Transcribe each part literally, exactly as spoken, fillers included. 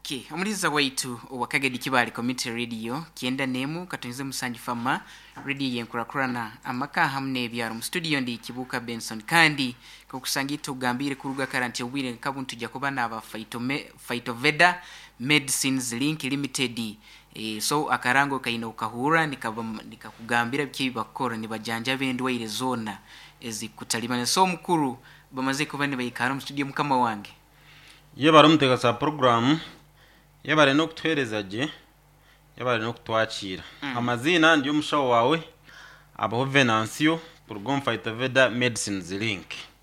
Okay, omuliza waitu wakagedi kibali community radio kienda nemu katonze musanji fama radio yenkurakurana amaka hamne ebyaro mu studio ndi Kibuka Benson kandi kokusangita ugambire kuruga karanti obwire kabuntu jakoba naba Phytome Phytoveda Medicines Link Limited. E, so akarango kaino ukahura nikakugambira biki bakora nibajanja bendwa ile zona ezikutalibana so mukuru bamaze kuba ni bayikara mu studio mukama wange yebara mutega sa program yebare no kutwereza je yebare no kutwakira mm. amazina ndiyo mushawo wawe abo Venancio Program Phytoveda Medicines Link.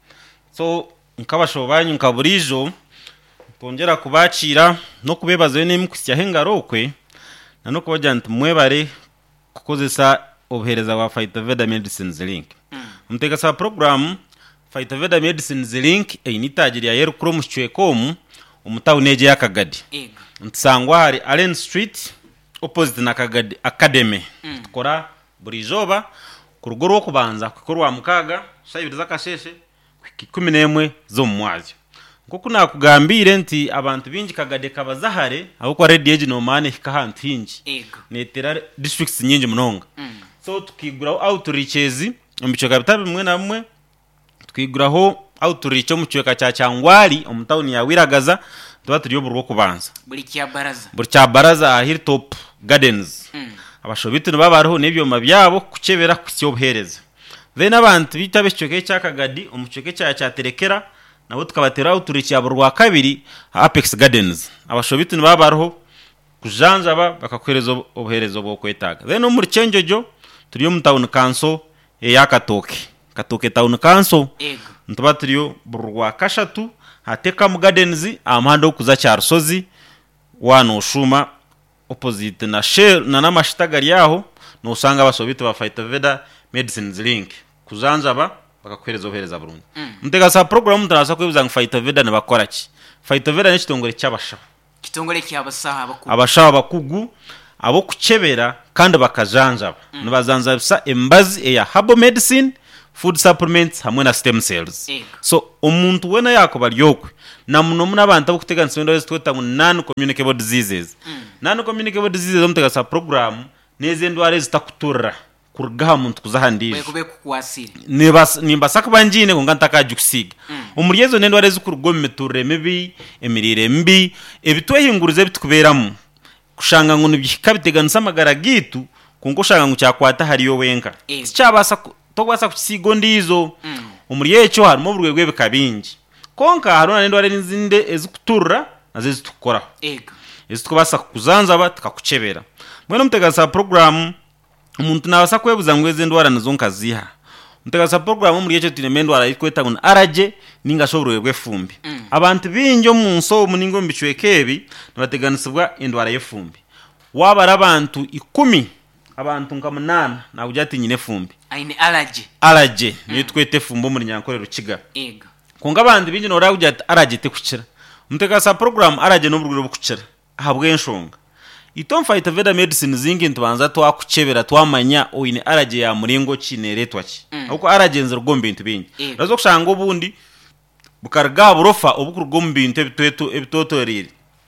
So nkabasho banyu nkaburijo tongera kubakira no kubebazo ne mukusya hengarokwe na no kubajya ntumwebare kukozesa obuhereza wa Phytoveda Medicines Link. Mm. Mutega sa program Phytoveda Medicines Link einitagiri ya yeru kuro muchwekomu umutawuneje yakagadi. Ego. Ntsangwa hari Allen Street opposite na Kagadi Academy. Mm. Tukora burijoba kurugoro kubanza kukorwa mukaga sayibiriza kasheshe kumi n'imwe zo mwazi. Ngoko nakugambire nti abantu bingi Kagade kabazahare aho kwa red age no mane kahantu hingi. Ego. Netera districts nyingi munonga. Mm. So tukigura outreaches umbicho kabitabe mwe na mwe twiguraho outreach mu cyeka cya cyangwari omutawuni ya Wiragaza tuba turiyo burwo kubanza buri cya baraza buri cya baraza Hilltop Gardens. Mm. Abashobitu nababariho nebyo mabyabo kucebera kucyobuhereza then abantu bitabe cyoke cya Kagadi umucyoke cya cya Terekera nabo tukabatera outreach ya burwa kabiri Apex Gardens. Abashobitu nababariho kujanja ba bakakwereza obuherezo bwo kwetaga then muri cyenjojo turiyo mutawuni council ya Katoke Katoke town council. Ego. Ntuba turiyo burwa kashatu hateka mu Gardens amahanda okuza cya Rusozi wano shuma opposite na shell na namashitagari yaho no usanga basobite ba Phytoveda Medicines Link kuzanja ba bakakwereza obuhereza burundu. Mm. Mutega sa program mutarasa kwebuza ngo Phytoveda ne bakora ki Phytoveda ne kitongore cyabasha kitongore cy'abasaha bakugu abashaho bakugu abo kucebera kandi bakajanja ba. Mm. Nibazanza bisa embazi eya herbal medicine food supplements hamwe na stem cells. Ego. So omuntu wena yako baryokwe na muno muna abantu abukutega nsendo tweta mu non communicable diseases. Mm. Non communicable diseases omutega sa program neze ndware zitakutura kurugaha muntu kuzahandije kube kukwasira nibas nimbasaka banjine ngo ngantakaje kusiga. Mm. Umuriyezo nendware zikurugo meture mibi emirire mbi ebitwehingurize bitukuberamo kushanga ngo nibikabiteganisa amagara gitu kunko shanga ngo cyakwata hariyo wenka. Ego. Cyabasa togwasa kusigo ndizo. Mm. Umuriyecho harimo burwegwe bikabingi konka harona nendware nzinde ezikutura naze zitukora. Ego. Ezikubasa kuzanza ba tukakucebera mwene mutega sa program umuntu nabasa kwebuza ngweze ndwara nazo nkaziha mutega sa program umuriyecho tinemendwara ikweta ngo araje ninga shoburwegwe fumbi. Mm. Abantu binjo munso muningo mbicwekebi nabateganisibwa indwara yefumbi wabara abantu ikumi abantu nkamunana na ujati nyine fumbi aine allergy allergy. Mm. Ni twete fumbo muri nyankorero kiga. Ego. Kunga abantu binji no ujati allergy te kucira mutega sa program allergy no burwiro bukukira ahabwe enshonga itom Phytoveda Medicine zingi ntubanza twakucebera twamanya oine allergy ya muringo kineretwa ki. Mm. Uko allergy nzero gombe into binyi razo kushanga obundi bukarga burofa obukurugombe into ebitweto ebitotorire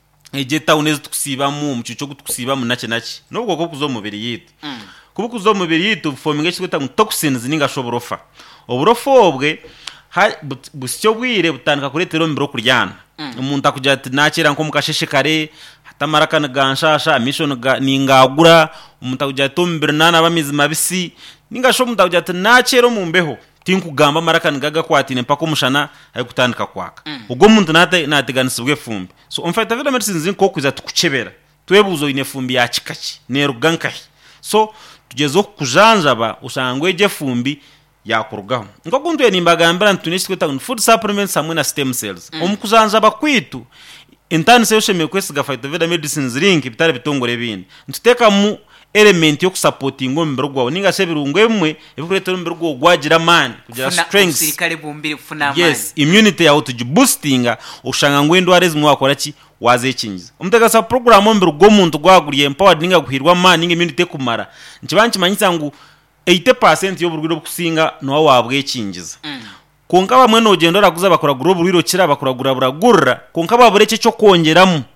ejeta uneze tukusiba mu mucuco gutukusiba mu nake nake nubwo ko kuzo mubiri yitu. Mm. Kuba kuzo mubiri yitu forming ekigweta ngo toxins ninga shoborofa oburofa obwe busyo bwire butandika kuretero mbiro kuryana. Mm. Umuntu akujati nakira nko mukasheshekare hatamaraka nganshasha mission ga ningagura umuntu akujati mbiro nana bamizi mabisi ninga sho umuntu akujati nakero mu mbeho tinkugamba maraka ngaga kwatine mpako mushana ayi kutandika kwaka. Mm. Ugo muntu nate nateganisibwe fumbi so on Phytoveda Medicines nko kuza tukucebera twebuzo ine fumbi ya kikachi nerugankahi so tugezo kujanja ba usangwe je fumbi yakurugaho ngo kuntu nimbagambira ntunishwe kweta food supplements hamwe na stem cells. Mm. Omukuzanja bakwitu intani se yosheme kwesiga Phytoveda Medicines Link bitare bitongore bindi ntuteka mu element yo kusupporting ombero gwawo ninga se birungo emwe ebikureta ombero gwo gwagira man kugira strength sirikale bumbire kufuna man. Yes, immunity ya utuji boostinga ushanga ngwendo arezi mwakora ki waze kinyiza umutega sa program ombero gwo muntu gwaguriye empowered ninga guhirwa man ninga immunity kumara nkibanki manyisa ngo eighty percent yo burwiro bukusinga no wabwe kingiza. Mm. Konka bamwe no gendo raguza bakora global wiro kira bakora gura buragura konka babureke cyo kongeramu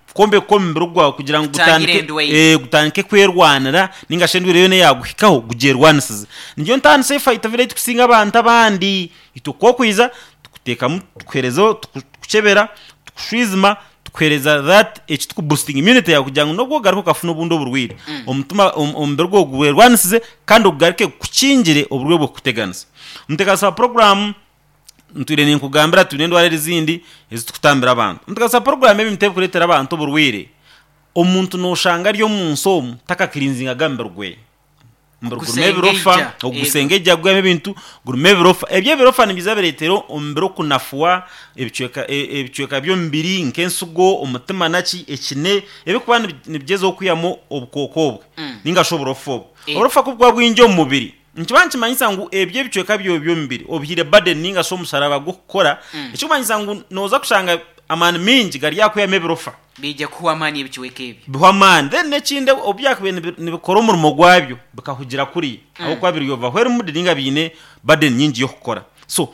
kombe kombe rugwa kugira ngo gutanike eh gutanike kwerwanira ninga shendwire yone yaguhikaho gugerwanisize niyo ntani se fight vile tukusinga abantu abandi itoko kwiza tukuteka mutwerezo tukuchebera tukushizima tukwereza that each tuku boosting immunity ya kugira ngo nobwo garuko kafuna ubundo burwire omutuma ombergo gwerwanisize kandi ugarike kucingire oburwe bwo kuteganisa mutekasa program ntwire ni kugambira tunendware zindi ezitukutambira abantu mutekasa program ebimtebe kuretera abantu burwire omuntu no shanga ryo munso taka kirinzinga gamberwe mburgume birofa ogusengeja gwame bintu gurume birofa ebye birofa nibiza beretero ombero kunafuwa ebicweka ebicweka byo mbiri nkensugo umutima naci ekine ebikuba nibyezo okuyamo obukokobwe ninga shoborofo orofa kubwa bwinjo mu mubiri nkibanchi manyisa ngo ebye bicweka byo byo mbiri obhire burden ninga so musaraba gukora ekyo manyisa ngo noza kushanga amani mingi gari yakuya mebirofa bija kuwa mani ebichweke ebyo bihwaman then nekinde obyakwe nibikora umurimo gwabyo bikahugira kuri aho kwabiri yova hwere mudiringa bine burden nyingi yo gukora so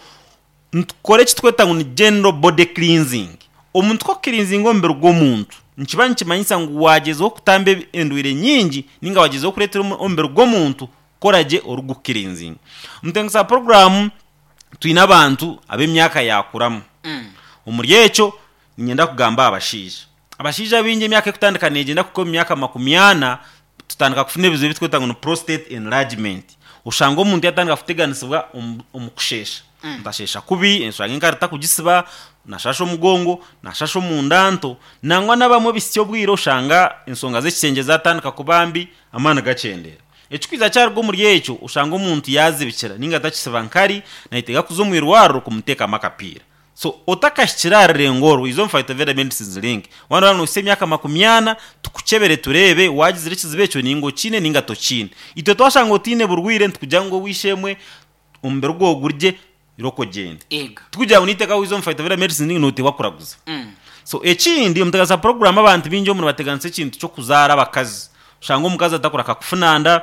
nkore kitweta ngo ni general body cleansing omuntu ko cleansing ombero go muntu nkibanchi manyisa ngo wagezo kutambe endwire nyingi ninga wagezo kuretera ombero go muntu koraje orugu cleansing mutengisa program twina abantu abemyaka yakuramu mm. umuryecho nyenda kugamba abashije abashije binge myaka kutandika negenda kuko myaka makumyana tutandika kufune bizo bitweta ngo prostate enlargement ushango umuntu yatandika kuteganisibwa umukushesha um, ndashesha mm. kubi enshange nkarita kugisiba nashasho mugongo nashasho mundanto nangwa nabamwe bisyo bwiro ushanga insonga z'ekisenge zatandika kubambi amana gacendera ekikwiza cyarwo muri yecho ushanga umuntu yazibikira ninga takisiba nkari nayitega kuzumwirwaro kumuteka makapira so otakashikirare ngoro izo mfite vera medicines link wana no semyaka makumyana tukuchebere turebe wagizire kizibecho ningo kine ninga tokine ito twashanga otine burwire ntukujango wishemwe umbero gwo gurje iroko gende tukujya uniteka izo mfite vera medicines link note wakuraguza mm. so ekindi umutagaza program abantu binjo muri bateganse kintu cyo kuzara abakazi shango mukaza atakura kakufunanda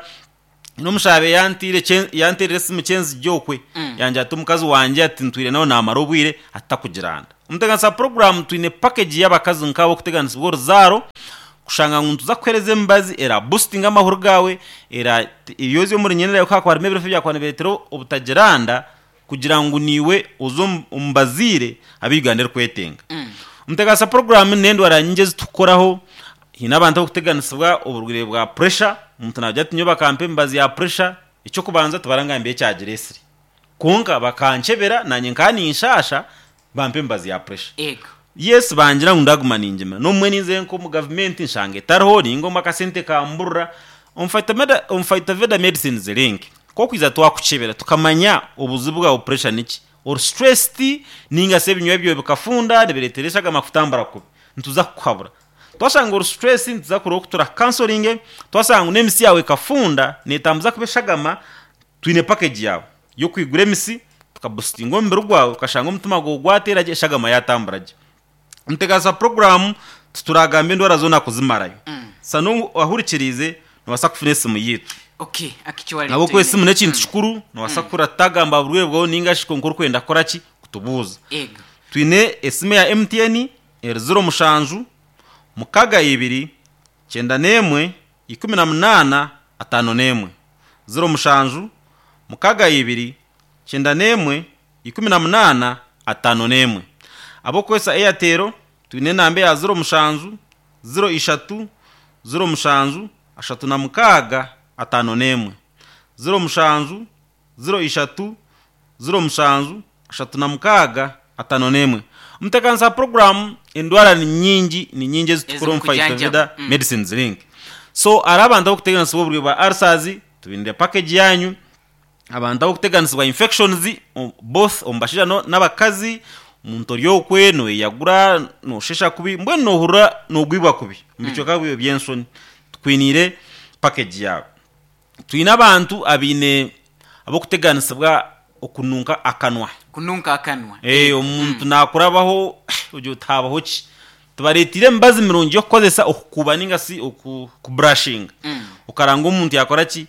no mushabe yantire yantire simuchenzi jokwe mm. yanje atumukazi wanje atintwire nawo namarobwire atakugiranda umutagaza program twine package y'abakazi nkabo kuteganisa bwo zaro kushanga nguntu zakwereze mbazi era boosting amahoro gawe era iyozo muri nyenera yo kakwa mebere fya kwa nebetero obutagiranda kugira ngo niwe uzo umbazire abigandera kwetenga umutagaza mm. program nendo aranyinge zitukoraho hina abantu kuteganisibwa uburugire bwa pressure umuntu najya tinyoba kampe mbazi ya pressure icyo kubanza tubaranga imbe cya giresiri kunka bakanchebera nanye nkani inshasha bampe mbazi ya pressure ego yes bangira ngundaguma ninjema no mwe nize nko mu government nshange tarho ningo makasente kamburra umfata meda umfata veda medicines link ko kwiza twakuchebera tukamanya ubuzibwa pressure niki or stressed ninga sebinywe byo bikafunda deberetereshaga makutambara ko ntuza kwabura twasanga uru stress ntuza kurokutura counseling twasanga nemisi yawe kafunda netambuza kubeshagama twine package yawe yo kwigure misi tukaboostinga ombero gwawe ukashanga umutima go gwateraje shagama yatambaraje mtegaza program tuturagambe ndwara zona kuzimarayo mm. sano ahurikirize nobasa kufune mu yitu okay actually nabo kwese mune kintu chikuru nobasa kuratagamba burwe bwo ninga shiko nkuru kwenda koraki kutubuza ego twine esime ya M T N er zero mushanju mukaga ibiri cyenda nemwe ikumi na munana atano nemwe zero mushanju mukaga ibiri cyenda nemwe ikumi na munana atano nemwe abo kwesa Airtel twine nambe ya zero mushanju zero ishatu zero mushanju ashatu na mukaga atano nemwe zero mushanju zero ishatu zero mushanju ashatu na mukaga atano nemwe mtekansa program indwara ni nyingi ni nyingi zitukuru mfaita vida mm. medicines link so arabanda okutegana sibo buri ba arsazi tubinde package yanyu abanda okutegana sibo infections both ombashira no nabakazi umuntu ryokwe no yagura no shesha kubi mbwe no hura no gwibwa kubi mbicho kabwe byensoni twinire package yawe twina abantu abine abokutegana sibwa okununka akanwa kununka akanwa eh umuntu mm. nakurabaho ujyo tabaho ki tubaretire mbazi mirongo yo kozesa okukuba ninga si oku brushing mm. ukaranga umuntu yakora ki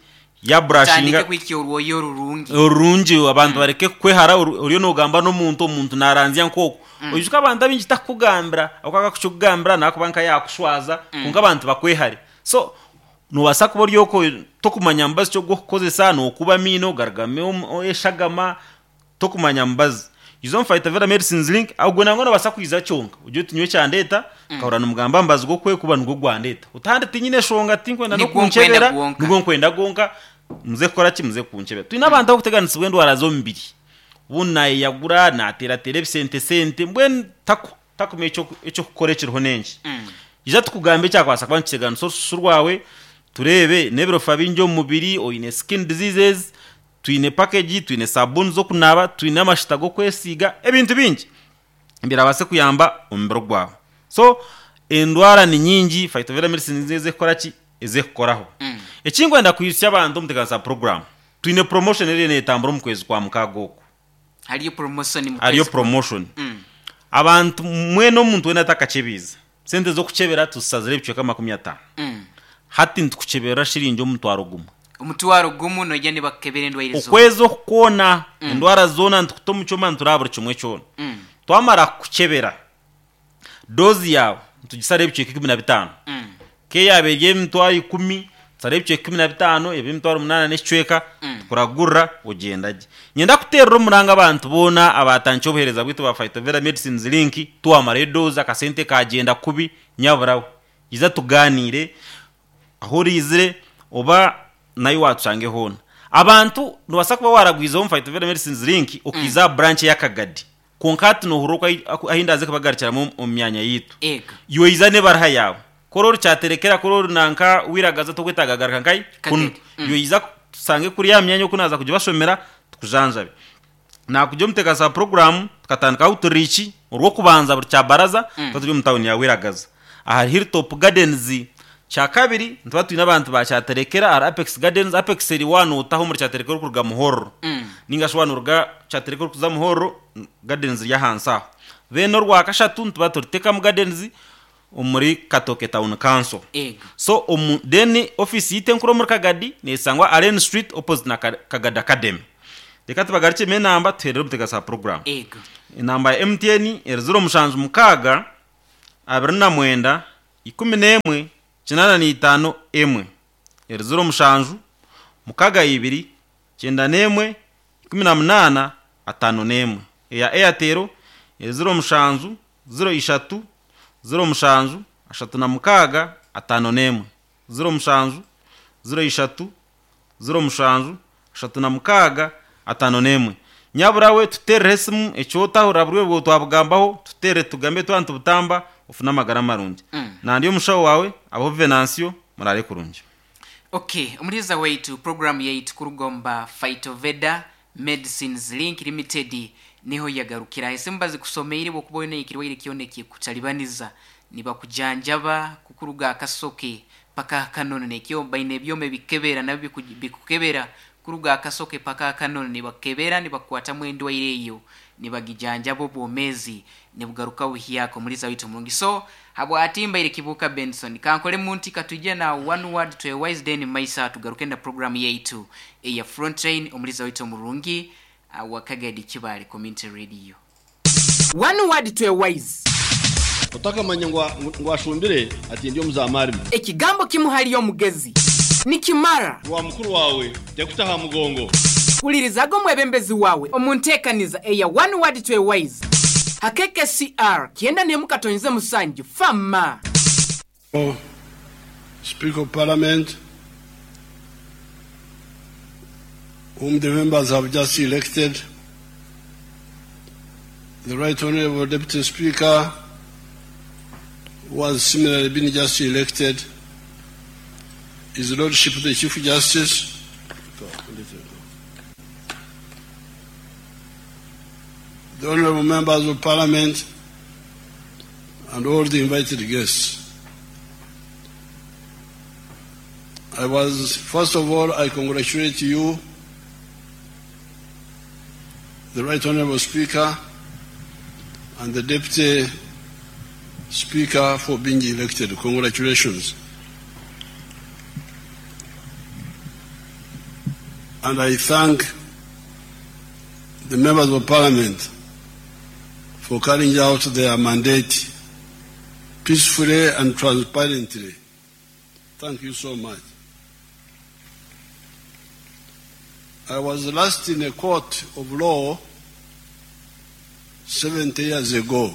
ya brushinga kwiki uruyo rurungi urungi abantu bareke kwehara uriyo no gamba no muntu muntu naranzya nkoko ujuka abantu abinji takugambira akwaga kuchugambira nakubanka yakushwaza kunga abantu bakwehare so nubasa kubo ryoko tokumanya mbazi cyo gukozesa no kuba mino gargame eshagama tokumanya mbazi izo mfaita vera medicines link ahubwo nango nabasa kwiza cyonga ujye tunywe cyandeta kahorana umugamba mbazi go kwe kuba ngo gwandeta utande tinyine shonga tinkwenda no kunchebera ngo nkwenda gonka muze kora ki muze kunchebera twina abantu aho kuteganisa bwendo warazo mbiri bunaye yagura natera tere sente sente mbwen tako tako mecho echo kukorekirho nenji ija tukugambe cyakwasa kwa nkitegano surwawe turebe nebiro fabinjo mubiri oyine skin diseases twine package twine sabuni zo kunaba twine amashita go kwesiga ebintu bingi mbirabase kuyamba umbero gwawe so endwara ni nyingi Phytovera medicine zeze kora ki eze koraho mm. ekingwa nda kuyisya abantu mutegaza program twine promotion eri ne tamburo mukwezi kwa mukagoko hariyo promotion mukwezi hariyo promotion mm. abantu mweno muntu wena takachebiza sente zo kuchebera tusazire bicyo kama makumyabiri na tano mm. hati ntukuchebera shirinjo mutwaro gumu umutwaro gumu no yane bakebere ndwaire zo ukwezo kona mm. ndwara zona ntukutomu cyoma nturabura kimwe cyona mm. twamara kuchebera dozi yawe tugisare bicyo kumi na bitanu mm. ke yabeye mtwari kumi sare bicyo kumi na bitanu ebe mtwaro munana n'icweka mm. kuragura ugendaje nyenda kuterero muranga abantu bona abatancho bohereza bwito ba Phytovera medicines link tuamare dozi akasente kagenda kubi nyaburawe iza tuganire aho rizire oba nayo watsange hona abantu nubasa kuba waragwiza mu Phytovera medicines link ukiza mm. branch ya Kagadi konkati no huruka ahindaze kabagarikira mu myanya yitu ega yo izane barha yawe kororo cyaterekera kororo nanka wiragaza to kwetagagarika ngai kun mm. yo iza sange kuri ya myanya kunaza kujya bashomera tukujanjabe na kujya mutegasa program tukatandika outreach urwo kubanza buri cyabaraza mm. tuturi mutawuni ya wiragaza aha Hilltop Gardens cha kabiri ntwa twina abantu bacyaterekera ara Apex Gardens Apex eri one utaho muri cyaterekera kuruga muhoro mm. ninga shwanurga cyaterekera kuza muhoro Gardens ya hansa beno rwa kashatu ntwa turteka mu Gardens umuri Katoke Town Council Ego. so um then office yite nkuro muri Kagadi nesangwa Allen Street opposite na Kagadi Academy dekati bagarike me namba terero mutega sa program Ego. namba M T N er zero mushanju mukaga abirina mwenda ikumi n'emwe kinana ni itano emwe er zero mushanju mukaga ibiri cyenda n'emwe ikumi na munana atano n'emwe ya Airtel er zero mushanju zero ishatu zero mushanju ashatu na mukaga atano n'emwe zero mushanju zero ishatu zero mushanju ashatu na mukaga atano n'emwe nyaburawe tutere hesimu ecyota uraburwe bwo twabugambaho tutere tugambe twantu butamba ufuna amagara marungi mm. na ndiyo mushawo wawe abo Venancio murare kurungi okay umuriza wetu program yaitu kurugomba Phytovera medicines link limited niho yagarukira esembazi kusomeye bo kubone ikirwa ile kioneke kutalibaniza niba kujanjaba kukuruga akasoke paka kanone nekyo baine byome bikebera nabyo bikukebera kuruga akasoke paka kanone niba kebera niba kwata mwendo ireyo niba gijanjabo bomezi nibugaruka wihiyako muri za witu mulungi so habo atimba ile kibuka Benson kankole munti katujya na one word to a wise day maisa tugarukenda program yaitu ya front line umuriza witu mulungi wa Kagadi Kibale community radio one word to a wise utaka manyangwa ngwashumbire ati ndiyo muzamari ekigambo kimuhali yo mugezi nikimara wa mukuru wawe yakutaha mugongo ulirizago mwebembezi wawe omuntekaniza eya one word to a wise hakeke C R kienda ne mukatonyize musanji fama oh, Speaker of Parliament whom the members have just elected, the Right Honorable Deputy Speaker who has similarly been just elected, His Lordship the Chief Justice, the Honorable Members of Parliament, and all the invited guests. I was, first of all, I congratulate you, the Right Honorable Speaker and the Deputy Speaker for being elected. Congratulations. and I thank the members of Parliament for carrying out their mandate peacefully and transparently. Thank you so much. I was last in a court of law seventy years ago,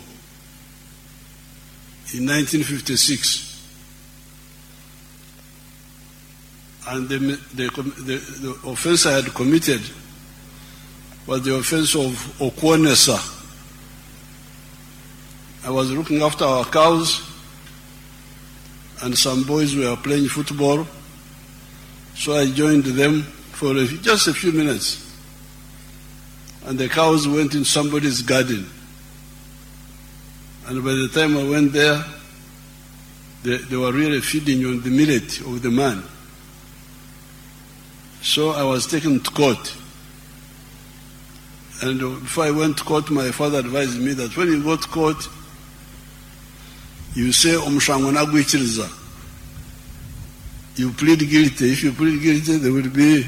in nineteen fifty-six. And the, the, the, the offense I had committed was the offense of Okwonesa. I was looking after our cows, and some boys were playing football, so I joined them for a, just a few minutes. And the cows went in somebody's garden. And by the time I went there, they, they were really feeding on the millet of the man. So I was taken to court. And before I went to court, my father advised me that when you go to court, you say, Omushango nagwichiriza. You plead guilty. If you plead guilty, they will be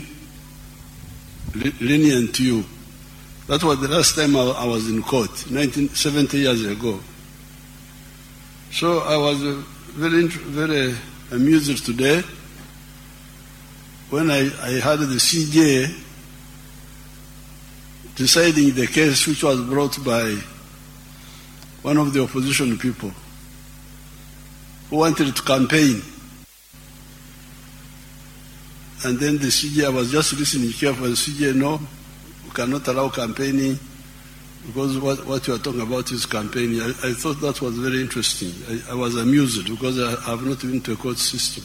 lenient to you. That was the last time I, I was in court, nineteen seventy years ago. So I was uh, very, very amused today when I, I had the C J deciding the case which was brought by one of the opposition people who wanted to campaign. And then the C J, I was just listening carefully, the C J, no, we cannot allow campaigning because what, what you are talking about is campaigning. I, I thought that was very interesting. I, I was amused because I have not been to a court system.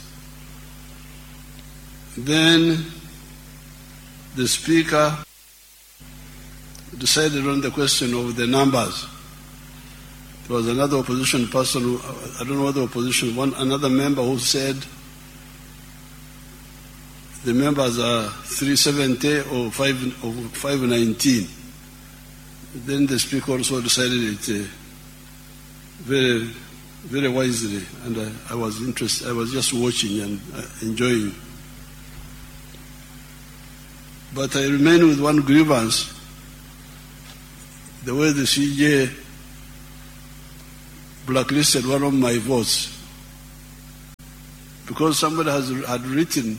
Then the Speaker decided on the question of the numbers. There was another opposition person, who, I don't know what the opposition, one, another member who said the members are three seventy or five nineteen. Then the Speaker also decided it uh, very, very wisely, and I, I was interested. I was just watching and uh, enjoying. But I remain with one grievance: the way the C J blacklisted one of my votes because somebody has had written,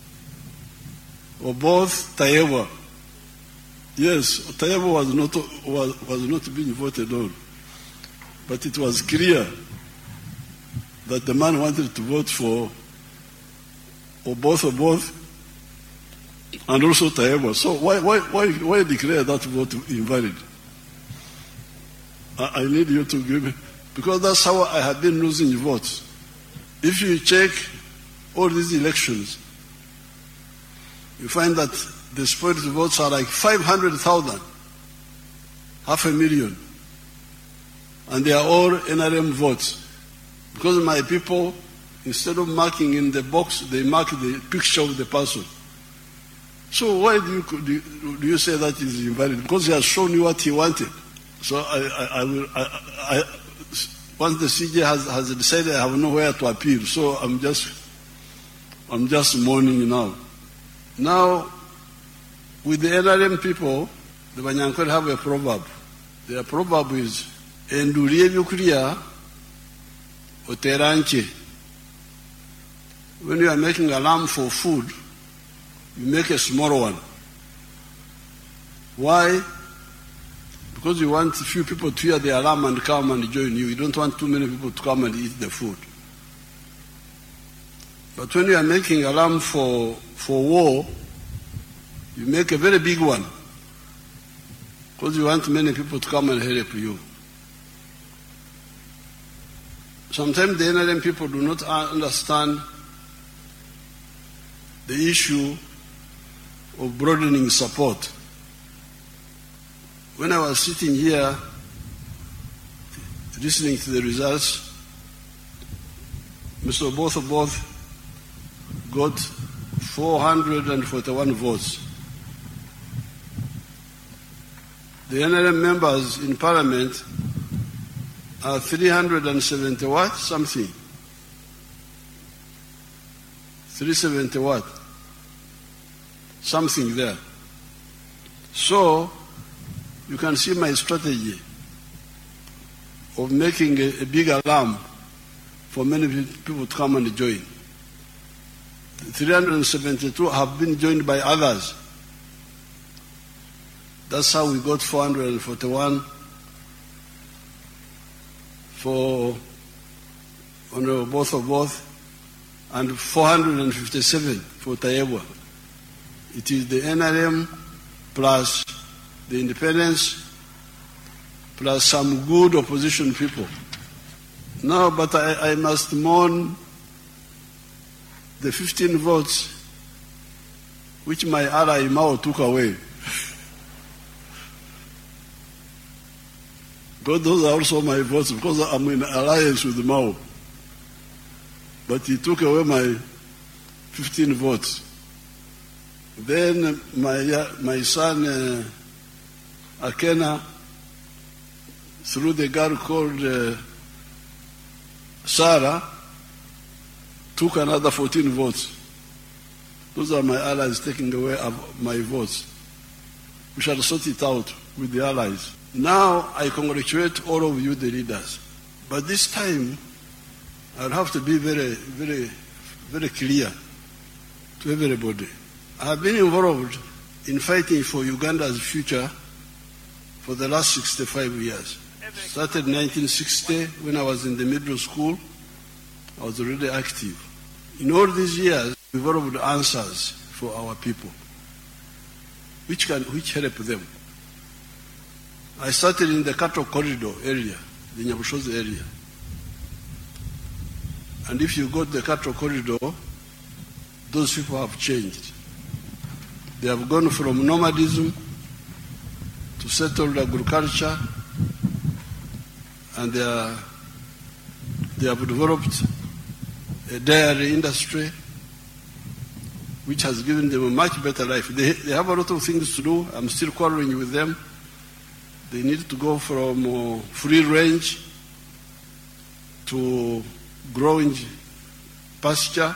or both Tayewa. Yes, Tayewa was not was, was not being voted on, but it was clear that the man wanted to vote for or both or both, and also Tayewa. So why why why why declare that vote invalid? I, I need you to give me, because that's how I have been losing votes. If you check all these elections, you find that the spoiled votes are like five hundred thousand, half a million. And they are all N R M votes. Because my people, instead of marking in the box, they mark the picture of the person. So why do you, do you say that is invalid? Because he has shown you what he wanted. So I, I, I will, I, I, once the C J has, has decided, I have nowhere to appeal. So I'm just, I'm just mourning now. Now, with the N R M people, the Banyankole have a proverb. Their proverb is, "Endurie vyukulia oteranche." When you are making a lamb for food, you make a small one. Why? Because you want a few people to hear the alarm and come and join you. You don't want too many people to come and eat the food. But when you are making a lamb for, for war, you make a very big one. Because you want many people to come and help you. Sometimes the N R M people do not understand the issue of broadening support. When I was sitting here listening to the results, Mister Oboth Oboth got four hundred forty-one votes. The N R M members in Parliament are three hundred seventy what? Something. three hundred seventy what? something there. So you can see my strategy of making a, a big alarm for many people to come and join. three hundred seventy-two have been joined by others. That's how we got four hundred forty-one for Honorable Both of Both and four hundred fifty-seven for Tayebwa. It is the N R M plus the independents plus some good opposition people. No, but I, I must mourn the fifteen votes which my ally Mao took away. Because those are also my votes, because I'm in alliance with Mao. But he took away my fifteen votes. Then my, my son, uh, Akena, through the girl called uh, Sarah, took another fourteen votes. Those are my allies taking away my votes. We shall sort it out with the allies. Now I congratulate all of you, the leaders. But this time, I'll have to be very, very, very clear to everybody. I have been involved in fighting for Uganda's future for the last sixty-five years. Started in nineteen sixty when I was in the middle school. I was already active. In all these years, we developed answers for our people, which can which help them. I started in the cattle corridor area, the Nyabushozi area. And if you go to the cattle corridor, those people have changed. They have gone from nomadism to settled agriculture, and they, are, they have developed a dairy industry which has given them a much better life. They, they have a lot of things to do. I'm still quarreling with them. They need to go from uh, free range to growing pasture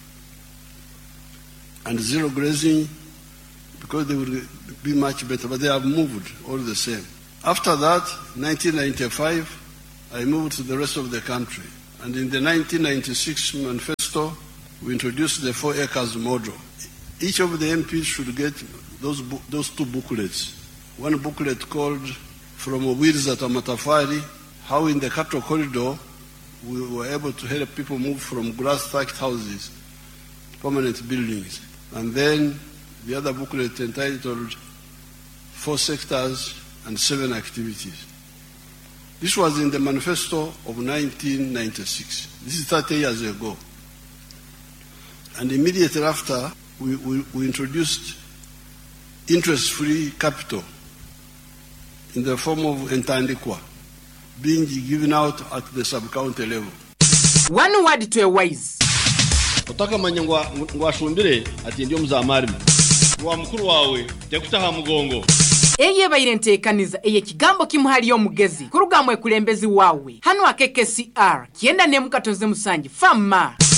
and zero grazing, because they will be much better, but they have moved all the same. After that, nineteen ninety-five, I moved to the rest of the country. And in the nineteen ninety-six manifesto, we introduced the four acres model. Each of the M Ps should get those, those two booklets. One booklet called From Wirza to Matafari, how in the cattle corridor we were able to help people move from grass-thatched houses, permanent buildings. And then the other booklet entitled Four Sectors and Seven Activities. This was in the manifesto of nineteen ninety-six. This is thirty years ago. And immediately after, we, we, we introduced interest-free capital in the form of entandikwa, being given out at the sub-county level. One word to a wise. Otaka manyangwa ngwashumbire ati ndio mzamari. Wa mukuru wawe tekutaha mugongo. Eye bayirentекaniza eye kigambo kimuhali yo mugezi kurugamwe kulembezi wawe hano akeke C R kienda ne mukatonze musangi fama.